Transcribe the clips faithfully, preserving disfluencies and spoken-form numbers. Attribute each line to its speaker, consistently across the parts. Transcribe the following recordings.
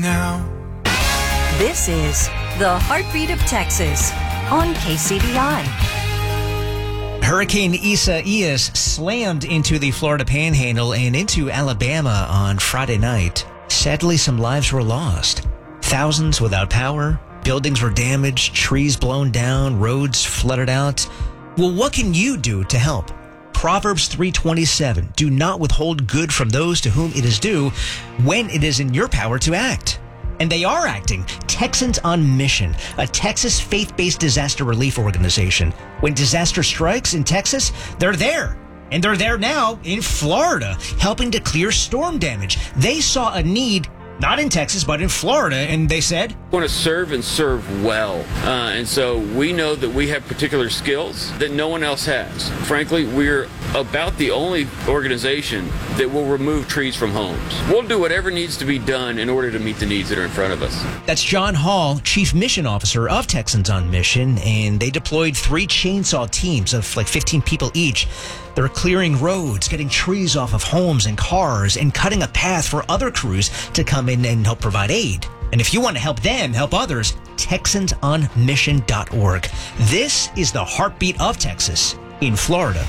Speaker 1: now.
Speaker 2: This is the Heartbeat of Texas on K C B I.
Speaker 3: Hurricane Isaias slammed into the Florida Panhandle and into Alabama on Friday night. Sadly, some lives were lost. Thousands without power, buildings were damaged, trees blown down, roads flooded out. Well, what can you do to help? Proverbs three twenty-seven, do not withhold good from those to whom it is due when it is in your power to act. And they are acting. Texans on Mission, a Texas faith-based disaster relief organization. When disaster strikes in Texas, they're there. And they're there now in Florida, helping to clear storm damage. They saw a need, not in Texas, but in Florida, and they said,
Speaker 4: we want to serve and serve well. Uh, and so we know that we have particular skills that no one else has. Frankly, we're about the only organization that will remove trees from homes. We'll do whatever needs to be done in order to meet the needs that are in front of us.
Speaker 3: That's John Hall, Chief Mission Officer of Texans on Mission, and they deployed three chainsaw teams of like fifteen people each. They're clearing roads, getting trees off of homes and cars, and cutting a path for other crews to come in and help provide aid. And if you want to help them help others, Texans on Mission dot org. This is the heartbeat of Texas in Florida.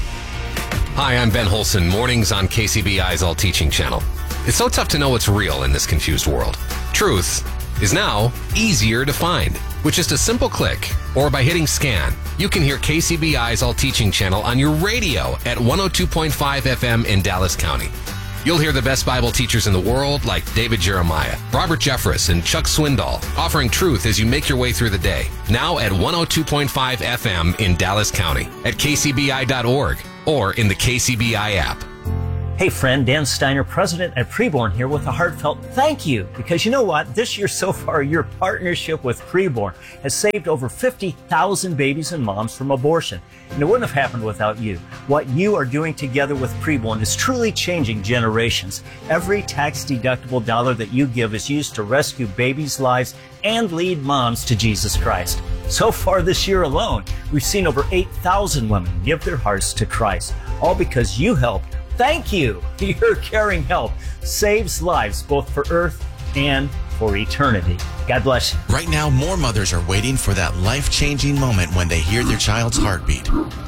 Speaker 5: Hi, I'm Ben Holson, mornings on K C B I's All Teaching channel. It's so tough to know what's real in this confused world. Truth is now easier to find. With just a simple click or by hitting scan, you can hear K C B I's All Teaching channel on your radio at one oh two point five F M in Dallas County. You'll hear the best Bible teachers in the world like David Jeremiah, Robert Jeffress, and Chuck Swindoll offering truth as you make your way through the day. Now at one oh two point five F M in Dallas County, at K C B I dot org, or in the K C B I app.
Speaker 6: Hey friend, Dan Steiner, president at Preborn here with a heartfelt thank you. Because you know what? This year so far, your partnership with Preborn has saved over fifty thousand babies and moms from abortion. And it wouldn't have happened without you. What you are doing together with Preborn is truly changing generations. Every tax-deductible dollar that you give is used to rescue babies' lives and lead moms to Jesus Christ. So far this year alone, we've seen over eight thousand women give their hearts to Christ, all because you helped. Thank you. Your caring help saves lives both for earth and for eternity. God bless you.
Speaker 7: Right now, more mothers are waiting for that life-changing moment when they hear their child's heartbeat.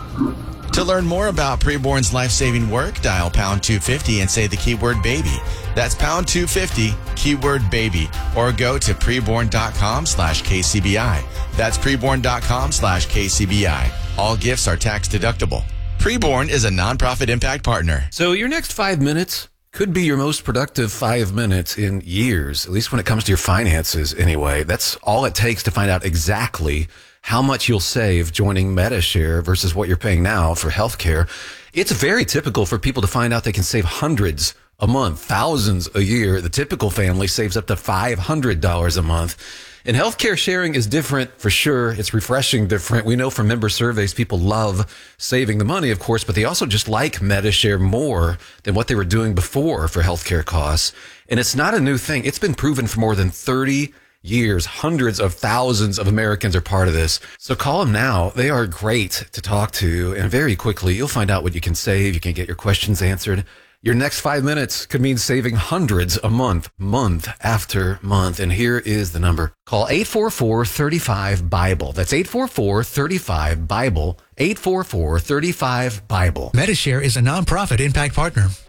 Speaker 7: To learn more about Preborn's life-saving work, dial pound two fifty and say the keyword baby. That's pound two fifty, keyword baby, or go to preborn.com slash KCBI. That's preborn.com slash KCBI. All gifts are tax deductible. Preborn is a nonprofit impact partner.
Speaker 8: So your next five minutes could be your most productive five minutes in years, at least when it comes to your finances anyway. That's all it takes to find out exactly how much you'll save joining Medi-Share versus what you're paying now for healthcare. It's very typical for people to find out they can save hundreds a month, thousands a year. The typical family saves up to five hundred dollars a month. And healthcare sharing is different for sure. It's refreshing different. We know from member surveys, people love saving the money, of course, but they also just like Medi-Share more than what they were doing before for healthcare costs. And it's not a new thing. It's been proven for more than thirty years. Hundreds of thousands of Americans are part of this. So call them now. They are great to talk to. And very quickly, you'll find out what you can save. You can get your questions answered. Your next five minutes could mean saving hundreds a month, month after month. And here is the number. Call eight four four, three five, BIBLE. That's eight four four, three five, BIBLE. eight four four, three five, BIBLE.
Speaker 9: Medi-Share is a nonprofit impact partner.